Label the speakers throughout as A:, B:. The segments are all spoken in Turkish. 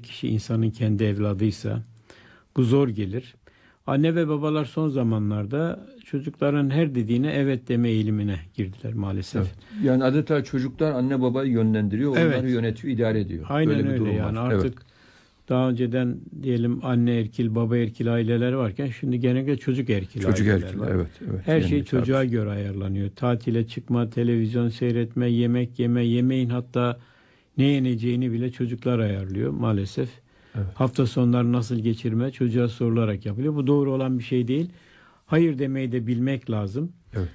A: kişi insanın kendi evladıysa bu zor gelir. Anne ve babalar son zamanlarda çocukların her dediğine evet deme eğilimine girdiler maalesef.
B: Evet. Yani adeta çocuklar anne babayı yönlendiriyor, onları yönetiyor, idare ediyor.
A: Aynen
B: Böyle bir durum
A: yani
B: var.
A: artık daha önceden diyelim anne erkil, baba erkil aileler varken şimdi genellikle çocuk erkil aileler var.
B: Evet.
A: Her şey çocuğa göre ayarlanıyor. Tatile çıkma, televizyon seyretme, yemek yeme, yemeğin hatta ne yeneceğini bile çocuklar ayarlıyor maalesef.
B: Evet.
A: Hafta sonları nasıl geçirme çocuğa sorularak yapılıyor. Bu doğru olan bir şey değil. Hayır demeyi de bilmek lazım.
B: Evet.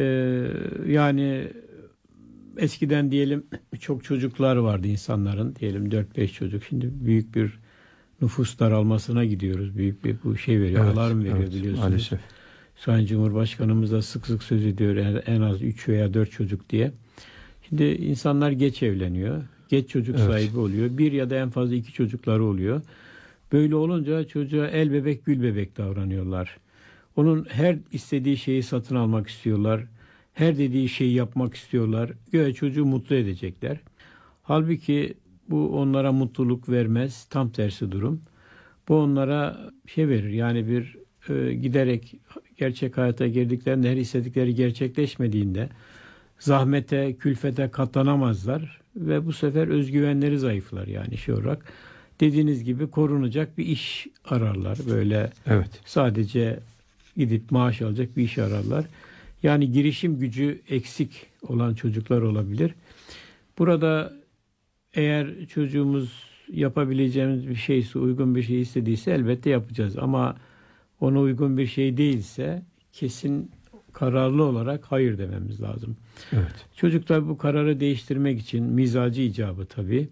A: Yani eskiden diyelim çok çocuklar vardı insanların, diyelim 4-5 çocuk. Şimdi büyük bir nüfus daralmasına gidiyoruz. Büyük bir bu şey veriyor, alarm veriyor biliyorsunuz.
B: Maalesef.
A: Sayın Cumhurbaşkanımız da sık sık söz ediyor en az 3 veya 4 çocuk diye. Şimdi insanlar geç evleniyor. Geç çocuk sahibi oluyor. Bir ya da en fazla 2 çocukları oluyor. Böyle olunca çocuğa el bebek gül bebek davranıyorlar. Onun her istediği şeyi satın almak istiyorlar. Her dediği şeyi yapmak istiyorlar. Göğe çocuğu mutlu edecekler. Halbuki bu onlara mutluluk vermez. Tam tersi durum. Bu onlara şey verir. Yani bir giderek gerçek hayata girdiklerinde her istedikleri gerçekleşmediğinde zahmete, külfete katlanamazlar. Ve bu sefer özgüvenleri zayıflar yani şey olarak. Dediğiniz gibi korunacak bir iş ararlar. Böyle sadece gidip maaş alacak bir iş ararlar. Yani girişim gücü eksik olan çocuklar olabilir. Burada eğer çocuğumuz yapabileceğimiz bir şeyse, uygun bir şey istediyse elbette yapacağız. Ama ona uygun bir şey değilse kesin kararlı olarak hayır dememiz lazım.
B: Evet.
A: Çocuklar bu kararı değiştirmek için mizacı icabı tabii.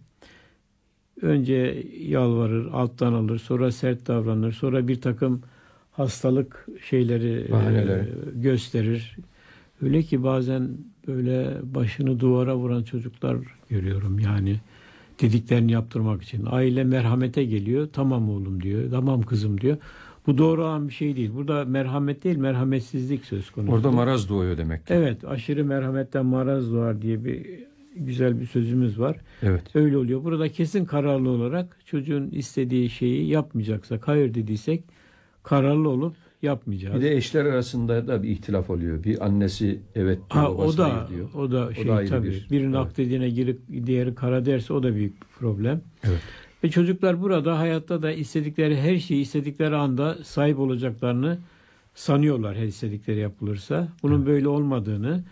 A: Önce yalvarır, alttan alır, sonra sert davranır, sonra bir takım hastalık şeyleri gösterir. Öyle ki bazen böyle başını duvara vuran çocuklar görüyorum yani dediklerini yaptırmak için. Aile merhamete geliyor. Tamam oğlum diyor. Tamam kızım diyor. Bu doğru olan bir şey değil. Burada merhamet değil, merhametsizlik söz konusu.
B: Orada maraz doğuyor demek ki.
A: Evet, aşırı merhametten maraz doğar diye bir güzel bir sözümüz var.
B: Evet.
A: Öyle oluyor. Burada kesin kararlı olarak çocuğun istediği şeyi yapmayacaksak, hayır dediysek kararlı olup yapmayacağız.
B: Bir de eşler arasında da bir ihtilaf oluyor. Bir annesi evet diyor, babası hayır diyor.
A: O da tabii. Birinin ak dediğine girip diğeri kara derse o da büyük bir problem.
B: Evet.
A: Ve çocuklar burada hayatta da istedikleri her şeyi istedikleri anda sahip olacaklarını sanıyorlar her istedikleri yapılırsa. Bunun böyle olmadığını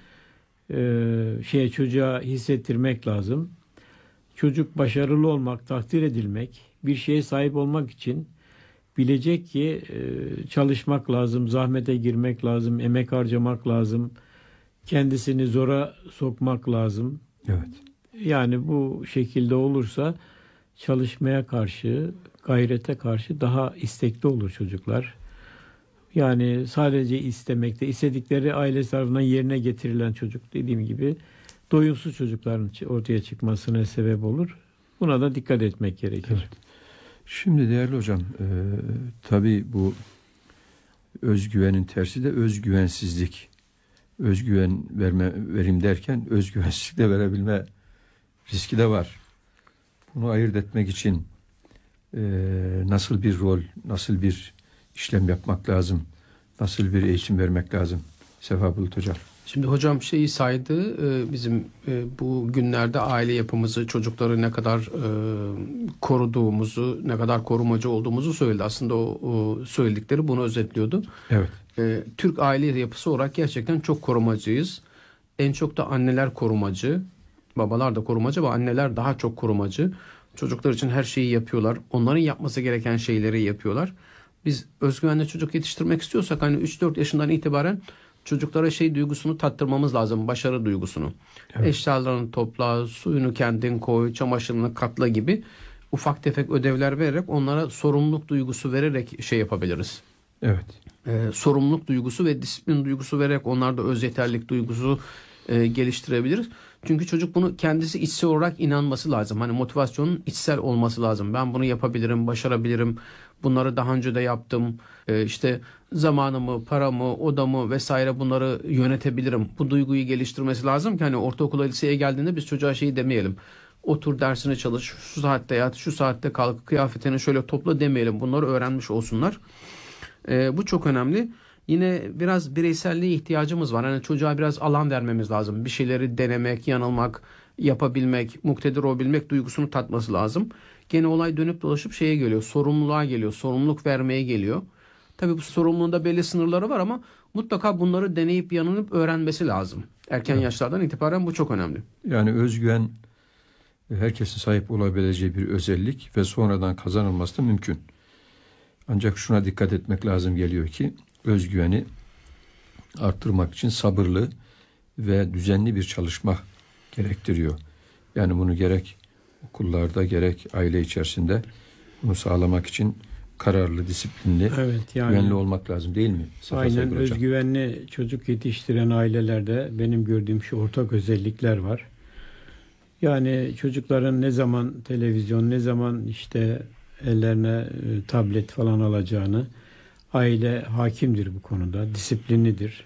A: çocuğa hissettirmek lazım. Çocuk başarılı olmak, takdir edilmek, bir şeye sahip olmak için bilecek ki çalışmak lazım, zahmete girmek lazım, emek harcamak lazım, kendisini zora sokmak lazım.
B: Evet.
A: Yani bu şekilde olursa çalışmaya karşı, gayrete karşı daha istekli olur çocuklar. Yani sadece istemekte, istedikleri aile tarafından yerine getirilen çocuk dediğim gibi doyumsuz çocukların ortaya çıkmasına sebep olur. Buna da dikkat etmek gerekir.
B: Evet. Şimdi değerli hocam, tabii bu özgüvenin tersi de özgüvensizlik. Özgüven verim derken özgüvensizlik de verebilme riski de var. Bunu ayırt etmek için nasıl bir rol, nasıl bir işlem yapmak lazım, nasıl bir eğitim vermek lazım Sefa Bulut Hocam?
C: Şimdi hocam şeyi saydı, bizim bu günlerde aile yapımızı, çocukları ne kadar koruduğumuzu, ne kadar korumacı olduğumuzu söyledi. Aslında o söyledikleri bunu özetliyordu.
B: Evet.
C: Türk aile yapısı olarak gerçekten çok korumacıyız. En çok da anneler korumacı, babalar da korumacı ama anneler daha çok korumacı. Çocuklar için her şeyi yapıyorlar. Onların yapması gereken şeyleri yapıyorlar. Biz özgüvenli çocuk yetiştirmek istiyorsak hani 3-4 yaşından itibaren çocuklara şey duygusunu tattırmamız lazım. Başarı duygusunu. Evet. Eşyalarını topla, suyunu kendin koy, çamaşırını katla gibi ufak tefek ödevler vererek onlara sorumluluk duygusu vererek şey yapabiliriz.
B: Evet.
C: Sorumluluk duygusu ve disiplin duygusu vererek onlarda öz yeterlilik duygusu geliştirebiliriz. Çünkü çocuk bunu kendisi içsel olarak inanması lazım. Hani motivasyonun içsel olması lazım. Ben bunu yapabilirim, başarabilirim. Bunları daha önce de yaptım. İşte zamanımı, paramı, odamı vesaire bunları yönetebilirim. Bu duyguyu geliştirmesi lazım ki hani ortaokula, liseye geldiğinde biz çocuğa şeyi demeyelim. Otur dersini çalış, şu saatte yat, şu saatte kalk, kıyafetini şöyle topla demeyelim. Bunları öğrenmiş olsunlar. Bu çok önemli. Yine biraz bireyselliğe ihtiyacımız var. Hani çocuğa biraz alan vermemiz lazım. Bir şeyleri denemek, yanılmak, yapabilmek, muktedir olabilmek duygusunu tatması lazım. Gene olay dönüp dolaşıp şeye geliyor. Sorumluluğa geliyor. Sorumluluk vermeye geliyor. Tabii bu sorumluluğunda belli sınırları var ama mutlaka bunları deneyip yanılıp öğrenmesi lazım. Erken yaşlardan itibaren bu çok önemli.
B: Yani özgüven herkesin sahip olabileceği bir özellik ve sonradan kazanılması da mümkün. Ancak şuna dikkat etmek lazım geliyor ki özgüveni arttırmak için sabırlı ve düzenli bir çalışma gerektiriyor. Yani bunu gerek okullarda gerek aile içerisinde bunu sağlamak için kararlı, disiplinli, güvenli olmak lazım değil mi?
A: Aynen, özgüvenli çocuk yetiştiren ailelerde benim gördüğüm şu ortak özellikler var. Yani çocukların ne zaman televizyon, ne zaman işte ellerine tablet falan alacağını aile hakimdir bu konuda, disiplinlidir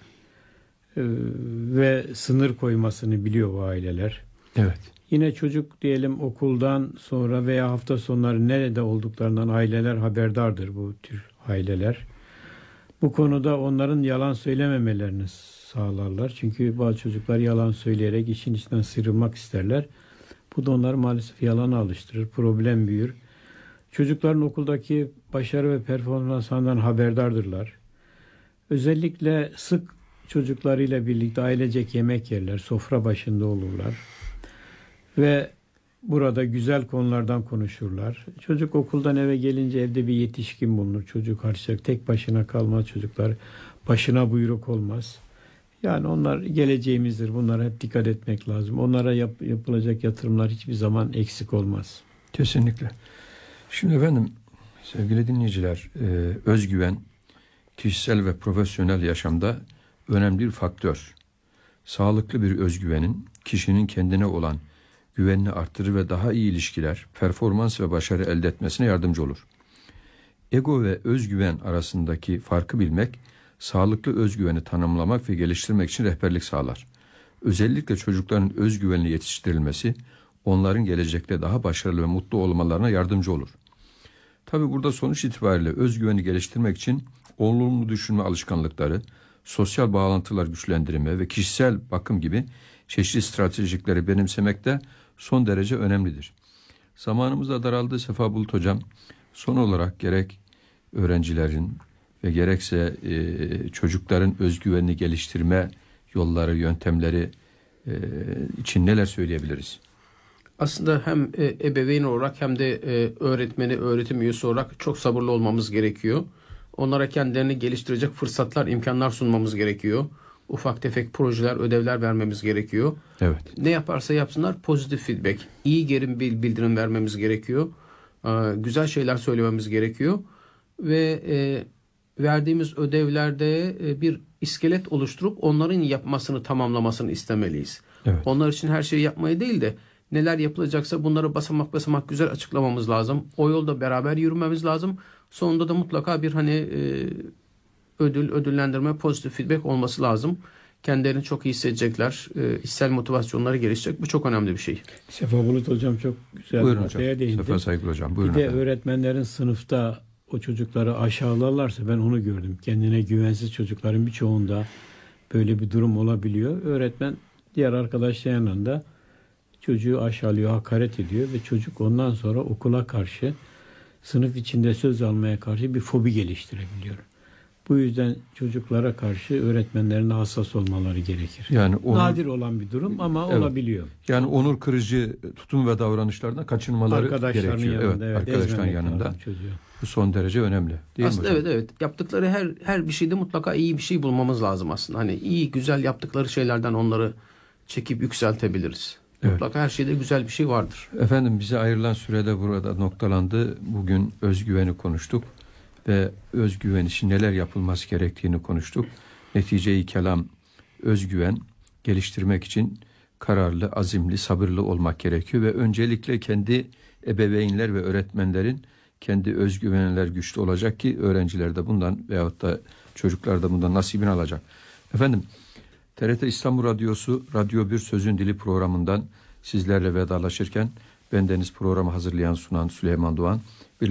A: ve sınır koymasını biliyor bu aileler.
B: Evet.
A: Yine çocuk diyelim okuldan sonra veya hafta sonları nerede olduklarından aileler haberdardır, bu tür aileler. Bu konuda onların yalan söylememelerini sağlarlar. Çünkü bazı çocuklar yalan söyleyerek işin içinden sıyrılmak isterler. Bu da onları maalesef yalana alıştırır. Problem büyür. Çocukların okuldaki başarı ve performanslarından haberdardırlar. Özellikle sık çocuklarıyla birlikte ailecek yemek yerler. Sofra başında olurlar. Ve burada güzel konulardan konuşurlar. Çocuk okuldan eve gelince evde bir yetişkin bulunur. Çocuk karşılayacak. Tek başına kalmaz çocuklar. Başına buyruk olmaz. Yani onlar geleceğimizdir. Bunlara hep dikkat etmek lazım. Onlara yapılacak yatırımlar hiçbir zaman eksik olmaz.
B: Kesinlikle. Şimdi efendim sevgili dinleyiciler, özgüven kişisel ve profesyonel yaşamda önemli bir faktör. Sağlıklı bir özgüvenin kişinin kendine olan güvenini arttırır ve daha iyi ilişkiler, performans ve başarı elde etmesine yardımcı olur. Ego ve özgüven arasındaki farkı bilmek, sağlıklı özgüveni tanımlamak ve geliştirmek için rehberlik sağlar. Özellikle çocukların özgüvenli yetiştirilmesi, onların gelecekte daha başarılı ve mutlu olmalarına yardımcı olur. Tabii burada sonuç itibariyle özgüveni geliştirmek için olumlu düşünme alışkanlıkları, sosyal bağlantılar güçlendirme ve kişisel bakım gibi çeşitli stratejikleri benimsemek de son derece önemlidir. Zamanımız da daraldı Sefa Bulut Hocam. Son olarak gerek öğrencilerin ve gerekse çocukların özgüvenini geliştirme yolları, yöntemleri için neler söyleyebiliriz?
C: Aslında hem ebeveyn olarak hem de öğretmeni, öğretim üyesi olarak çok sabırlı olmamız gerekiyor. Onlara kendilerini geliştirecek fırsatlar, imkanlar sunmamız gerekiyor. Ufak tefek projeler, ödevler vermemiz gerekiyor.
B: Evet.
C: Ne yaparsa yapsınlar pozitif feedback, iyi geri bildirim vermemiz gerekiyor. Güzel şeyler söylememiz gerekiyor. Ve verdiğimiz ödevlerde bir iskelet oluşturup onların yapmasını, tamamlamasını istemeliyiz.
B: Evet.
C: Onlar için her şeyi yapmayı değil de neler yapılacaksa bunları basamak basamak güzel açıklamamız lazım. O yolda beraber yürümemiz lazım. Sonunda da mutlaka bir ödüllendirme, pozitif feedback olması lazım. Kendilerini çok iyi hissedecekler. İçsel motivasyonları gelişecek. Bu çok önemli bir şey.
A: Sefa Bulut Hocam çok güzel
B: Buyurun
A: bir noktaya değindi.
B: Sefa Saygılı Hocam. Buyurun
A: Bir de
B: efendim.
A: öğretmenlerin sınıfta o çocukları aşağılarlarsa ben onu gördüm. Kendine güvensiz çocukların birçoğunda böyle bir durum olabiliyor. Öğretmen diğer arkadaşlarının yanında çocuğu aşağılıyor, hakaret ediyor ve çocuk ondan sonra okula karşı, sınıf içinde söz almaya karşı bir fobi geliştirebiliyor. Bu yüzden çocuklara karşı öğretmenlerin hassas olmaları gerekir.
B: Yani
A: nadir olan bir durum ama
B: evet,
A: olabiliyor.
B: Yani onur kırıcı tutum ve davranışlardan kaçınmaları
A: Arkadaşlarının
B: gerekiyor.
A: yanında,
B: evet, arkadaşların yanında. Bu son derece önemli. Değil
C: aslında
B: mi hocam?
C: evet. Yaptıkları her bir şeyde mutlaka iyi bir şey bulmamız lazım aslında. Hani iyi, güzel yaptıkları şeylerden onları çekip yükseltebiliriz.
B: Evet.
C: Mutlaka her şeyde güzel bir şey vardır.
B: Efendim bize ayrılan sürede burada noktalandı. Bugün özgüveni konuştuk ve özgüven için neler yapılması gerektiğini konuştuk. Netice-i kelam, özgüven geliştirmek için kararlı, azimli, sabırlı olmak gerekiyor ve öncelikle kendi ebeveynler ve öğretmenlerin kendi özgüvenler güçlü olacak ki öğrenciler de bundan veyahut da çocuklar da bundan nasibini alacak. Efendim TRT İstanbul Radyosu Radyo Bir Sözün Dili programından sizlerle vedalaşırken bendeniz programı hazırlayan sunan Süleyman Doğan.